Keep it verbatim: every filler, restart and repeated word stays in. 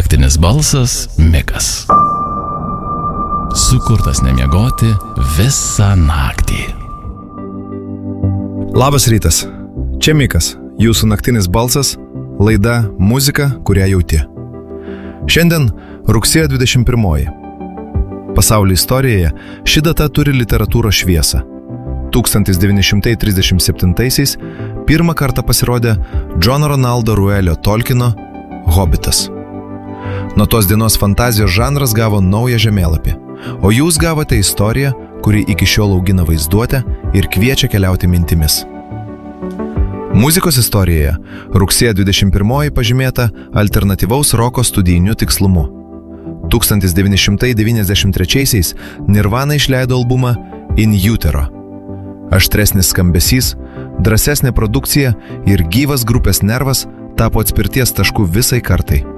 naktinis balsas Mikas. Sukurtas nemiegoti visą naktį. Labas rytas, čia Mikas, jūsų naktinis balsas, laida Muzika, kurią jauti. Šiandien rugsėjo dvidešimt pirmoji. Pasaulio istorijoje ši data turi literatūros šviesą. tūkstantis devyni šimtai trisdešimt septintaisiais pirmą kartą pasirodė Džono Ronaldo Ruelio Tolkino Hobitas. Nuo tos dienos fantazijos žanras gavo naują žemėlapį, o jūs gavote istoriją, kuri iki šiol augina vaizduotę ir kviečia keliauti mintimis. Muzikos istorijoje rugsėjo dvidešimt pirmoji pažymėta alternatyvaus roko studijiniu tikslumu. tūkstantis devyni šimtai devyniasdešimt trečiaisiais Nirvana išleido albumą In Utero. Aštresnis skambesys, drąsesnė produkcija ir gyvas grupės nervas tapo atspirties tašku visai kartai.